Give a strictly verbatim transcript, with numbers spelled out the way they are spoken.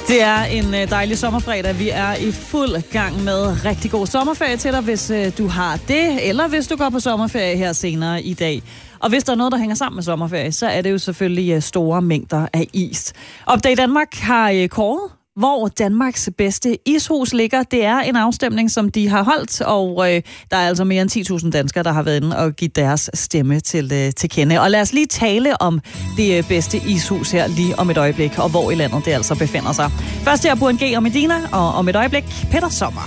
Det er en dejlig sommerfredag. Vi er i fuld gang med rigtig god sommerferie til dig, hvis du har det, eller hvis du går på sommerferie her senere i dag. Og hvis der er noget, der hænger sammen med sommerferie, så er det jo selvfølgelig store mængder af is. Opdag Danmark har kåret, hvor Danmarks bedste ishus ligger. Det er en afstemning, som de har holdt, og øh, der er altså mere end ti tusind danskere, der har været inde og givet deres stemme til, øh, til kende. Og lad os lige tale om det øh, bedste ishus her lige om et øjeblik, og hvor i landet det altså befinder sig. Først her Burhan G og Medina, og om et øjeblik Peter Sommer.